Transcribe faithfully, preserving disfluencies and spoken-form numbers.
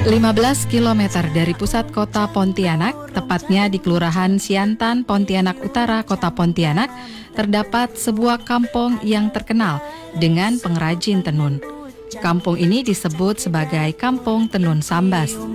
lima belas kilometer dari pusat kota Pontianak, tepatnya di Kelurahan Siantan, Pontianak Utara, Kota Pontianak, terdapat sebuah kampung yang terkenal dengan pengrajin tenun. Kampung ini disebut sebagai Kampung Tenun Sambas.